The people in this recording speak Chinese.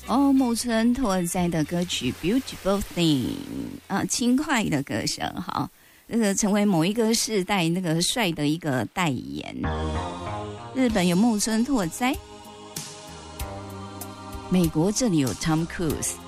哦，木村拓哉的歌曲《Beautiful Thing》啊，轻快的歌声，好，那个成为某一个世代那个帅的一个代言。日本有木村拓哉，美国这里有 Tom Cruise。